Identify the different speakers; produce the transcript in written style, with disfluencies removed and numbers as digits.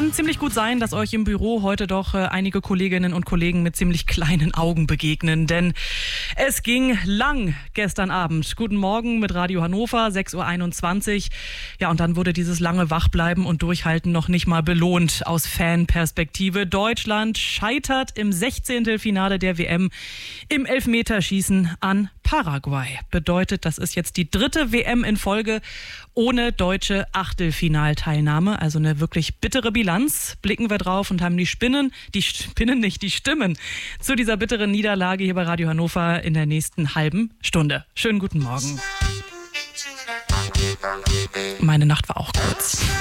Speaker 1: kann ziemlich gut sein, dass euch im Büro heute doch einige Kolleginnen und Kollegen mit ziemlich kleinen Augen begegnen, denn es ging lang gestern Abend. Guten Morgen mit Radio Hannover, 6.21 Uhr. Ja, und dann wurde dieses lange Wachbleiben und Durchhalten noch nicht mal belohnt aus Fanperspektive. Deutschland scheitert im 16. Finale der WM im Elfmeterschießen an Paraguay. Bedeutet, das ist jetzt die 3. WM in Folge ohne deutsche Achtelfinalteilnahme. Also eine wirklich bittere Bilanz. Blicken wir drauf und haben die Stimmen zu dieser bitteren Niederlage hier bei Radio Hannover in der nächsten halben Stunde. Schönen guten Morgen. Meine Nacht war auch kurz.